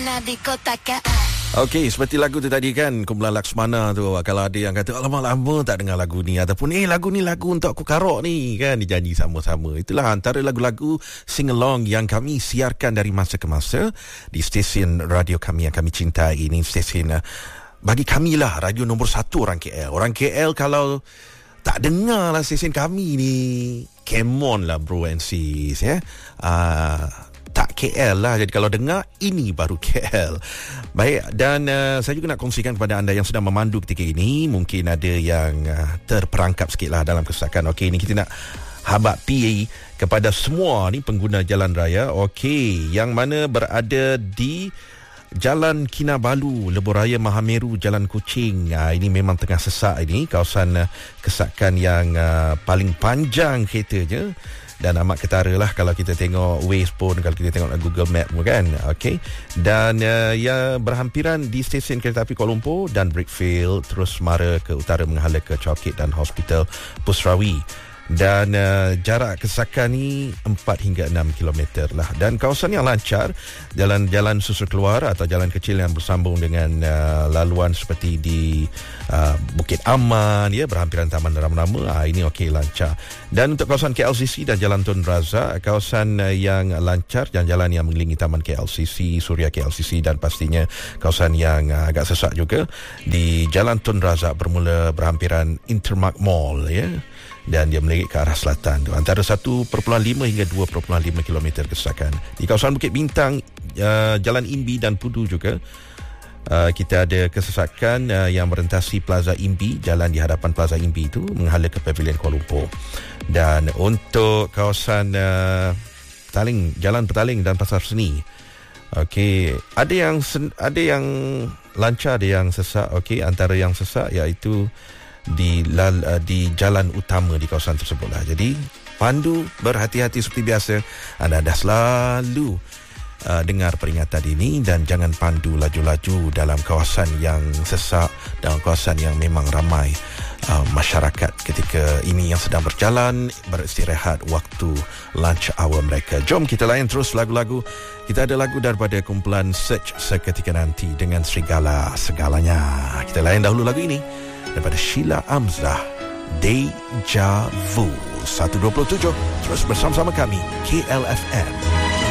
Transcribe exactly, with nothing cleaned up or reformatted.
Okey, seperti lagu tu tadi kan, Kumpulan Laksmana tu. Kalau ada yang kata, alamak lama tak dengar lagu ni, ataupun eh lagu ni lagu untuk aku karok ni kan, dijanji sama-sama. Itulah antara lagu-lagu sing-along yang kami siarkan dari masa ke masa di stesen radio kami yang kami cintai ini. Stesen uh, bagi kami lah radio nombor satu orang K L. Orang K L kalau tak dengar lah stesen kami ni, come on lah bro and sis ya. Uh, tak K L lah. Jadi kalau dengar, ini baru K L. Baik, dan uh, saya juga nak kongsikan kepada anda yang sedang memandu ketika ini. Mungkin ada yang uh, terperangkap sikit lah dalam kesesakan. Okey, ini kita nak habak P kepada semua ni pengguna jalan raya. Okey, yang mana berada di Jalan Kinabalu, Lebuh Raya Mahameru, Jalan Kuching. Uh, ini memang tengah sesak ini. Kawasan uh, kesakan yang uh, paling panjang keretanya. Dan amat ketara lah kalau kita tengok Waze pun, kalau kita tengok Google Map pun kan. Okay. Dan uh, ya berhampiran di stesen kereta api Kuala Lumpur dan Brickfield, terus mara ke utara menghala ke Chowkit dan Hospital Pusrawi. Dan uh, jarak kesakan ni empat hingga enam kilometer lah. Dan kawasan yang lancar, jalan-jalan susur keluar atau jalan kecil yang bersambung dengan uh, laluan seperti di uh, Bukit Aman ya, berhampiran Taman Rama-Rama, ah, ini okey, lancar. Dan untuk kawasan K L C C dan Jalan Tun Razak, kawasan uh, yang lancar, jalan-jalan yang mengelilingi Taman K L C C, Suria K L C C, dan pastinya kawasan yang uh, agak sesak juga di Jalan Tun Razak bermula berhampiran Intermark Mall ya. Dan dia melirik ke arah selatan tu, antara satu perpuluhan lima hingga dua perpuluhan lima kilometer kesesakan. Di kawasan Bukit Bintang, uh, Jalan Imbi dan Pudu juga uh, kita ada kesesakan uh, yang merentasi Plaza Imbi, jalan di hadapan Plaza Imbi itu menghala ke Pavilion Kuala Lumpur. Dan untuk kawasan uh, Petaling, Jalan Petaling dan Pasar Seni, okey, ada yang sen- ada yang lancar, ada yang sesak. Okey, antara yang sesak iaitu di lal, uh, di jalan utama di kawasan tersebut lah. Jadi pandu berhati-hati seperti biasa. Anda dah selalu uh, dengar peringatan ini, dan jangan pandu laju-laju dalam kawasan yang sesak, dalam kawasan yang memang ramai uh, masyarakat ketika ini yang sedang berjalan beristirahat waktu lunch hour mereka. Jom kita layan terus lagu-lagu. Kita ada lagu daripada kumpulan Search Seketika Nanti dengan Serigala Segalanya. Kita layan dahulu lagu ini daripada Sheila Amzah, Deja Vu. seratus dua puluh tujuh, terus bersama-sama kami K L F M.